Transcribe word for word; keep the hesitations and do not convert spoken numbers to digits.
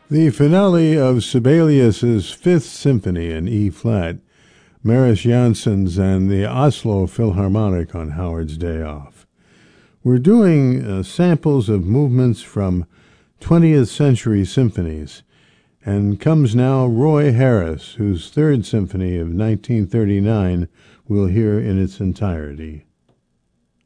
The finale of Sibelius's Fifth Symphony in E-flat, Mariss Janssen's and the Oslo Philharmonic on Howard's Day Off. We're doing uh, samples of movements from twentieth century symphonies, and comes now Roy Harris, whose Third Symphony of nineteen thirty-nine we'll hear in its entirety.